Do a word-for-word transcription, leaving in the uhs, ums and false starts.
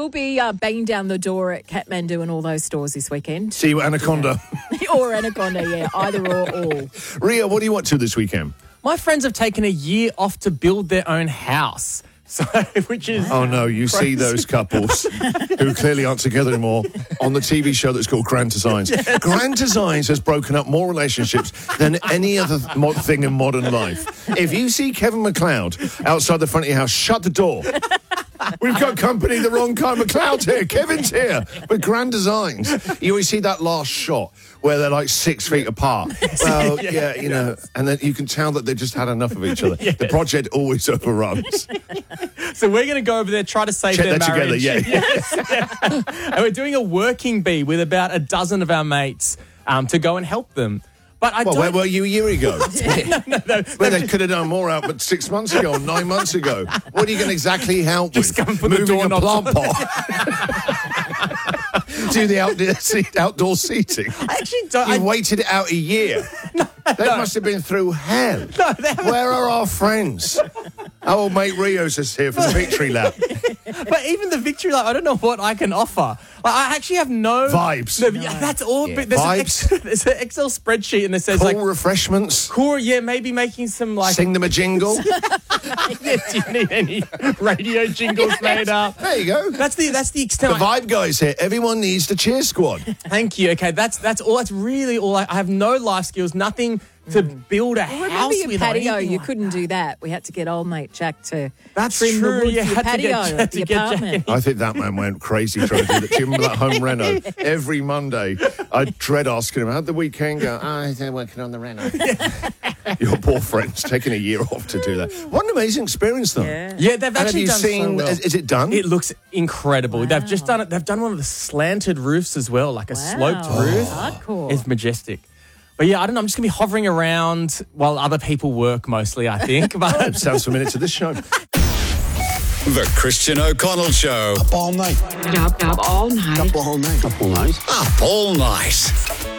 will be uh, banging down the door at Kathmandu and all those stores this weekend. See you at Anaconda. Yeah. Or Anaconda, yeah. Either or all. Ria, what do you want to this weekend? My friends have taken a year off to build their own house. So, which is Oh no, you crazy. see those couples who clearly aren't together anymore on the T V show that's called Grand Designs. Yes. Grand Designs has broken up more relationships than any other th- mo- thing in modern life. If you see Kevin McLeod outside the front of your house, shut the door. We've got company, the wrong kind. McLeod's here, Kevin's here, with Grand Designs. You always see that last shot where they're like six feet apart. Well, yeah, yeah you know, and then you can tell that they just had enough of each other. Yes. The project always overruns. So we're going to go over there, try to save Check their that marriage. together, yeah. Yes. And we're doing a working bee with about a dozen of our mates um, to go and help them. But I well, don't... where were you a year ago? no, no, no. Well, they could have done more out, but six months ago or nine months ago. What are you going to exactly help Just with? come put Moving the door a knobs plant pot. Do the outdoor, seat, outdoor seating. I actually don't... You I... waited it out a year. no, they no. must have been through hell. No, they haven't. Where are our friends? Our old mate Rios is here for the Victory Lap. But even the Victory Lap, I don't know what I can offer. Like, I actually have no... Vibes. No, yeah, that's all. Yeah. But there's, Vibes. An Excel, there's an Excel spreadsheet and it says Cool like... refreshments. Cool, yeah, maybe making some like... Sing them a jingle. Yeah, do you need any radio jingles yes. made up? There you go. That's the that's the extent. The vibe guys here. Everyone needs the cheer squad. Thank you. Okay, that's that's all. That's really all. I, I have no life skills. Nothing to build a well, house remember your with. patio, you like couldn't do that. We had to get old mate Jack to that's trim true. the wood You for your had patio to get, at to the get apartment. I think that man went crazy trying to do that. Do you remember that home reno? Every Monday, I dread asking him, how'd the weekend go? Oh, I was working on the reno. Your poor friend's taking a year off to do that. What an amazing experience, though. Yeah, yeah they've and actually have you done seen, so well. Is, is it done? It looks incredible. Wow. They've just done it. They've done one of the slanted roofs as well, like a wow. sloped roof. Hardcore. It's majestic. But yeah, I don't know. I'm just going to be hovering around while other people work mostly, I think. But sounds familiar to this show. The Christian O'Connell Show. Up all night. Up, up all night. Up all night. Up all night. Up all night.